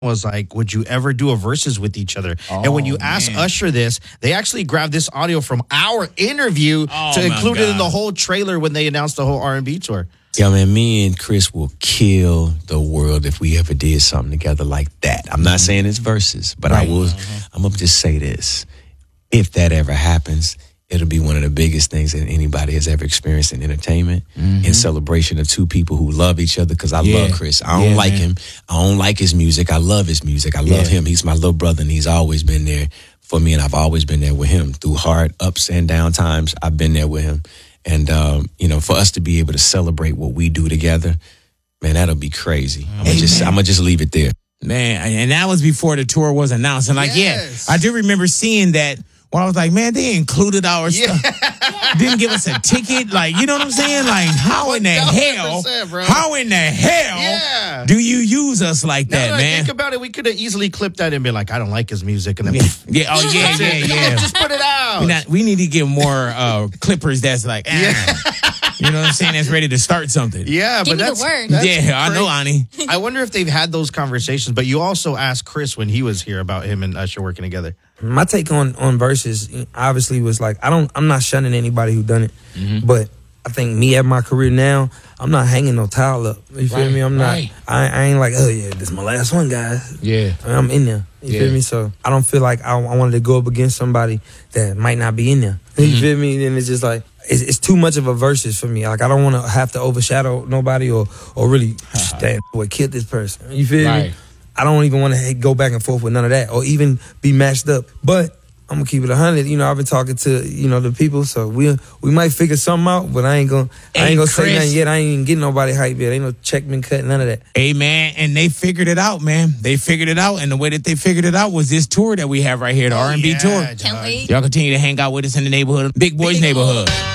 was like, would you ever do a verses with each other? And when you asked Usher this, they actually grabbed this audio from our interview to include it in the whole trailer when they announced the whole R&B tour. Yeah, man, me and Chris will kill the world if we ever did something together like that. I'm not saying it's verses, but I'm going to just say this. If that ever happens, it'll be one of the biggest things that anybody has ever experienced in entertainment, in celebration of two people who love each other, because I love Chris. I don't like him. I don't like his music. I love his music. I love him. He's my little brother, and he's always been there for me, and I've always been there with him. Through hard ups and down times, I've been there with him. And, for us to be able to celebrate what we do together, man, that'll be crazy. I'm gonna just leave it there. Man, and that was before the tour was announced. And I do remember seeing that. Well, I was like, man, they included our stuff. Didn't give us a ticket. Like, you know what I'm saying? Like, how in the hell do you use us like that, now man? I think about it, we could have easily clipped that and been like, I don't like his music. And then yeah. Just put it out. We need to get more clippers that's like, you know what I'm saying? That's ready to start something. Yeah, Give but me that's the word. I know, Ani. I wonder if they've had those conversations, but you also asked Chris when he was here about him and Usher working together. My take on verses obviously was like, I'm not shunning anybody who done it, but I think me at my career now, I'm not hanging no towel up. You feel me? I'm not. I ain't like, oh yeah, this is my last one, guys. Yeah, I'm in there. You feel me? So I don't feel like I wanted to go up against somebody that might not be in there. You feel me? And it's just like it's too much of a versus for me. Like I don't want to have to overshadow nobody or really stand what killed this person. You feel me? I don't even want to go back and forth with none of that or even be matched up. But I'm going to keep it 100. I've been talking to, the people, so we might figure something out, but I ain't going to say nothing yet. I ain't even getting nobody hype yet. Ain't no check been cut, none of that. Hey, man, and they figured it out, man. They figured it out, and the way that they figured it out was this tour that we have right here, the R&B tour. Can't wait. Y'all continue to hang out with us in the neighborhood, Big Boys neighborhood.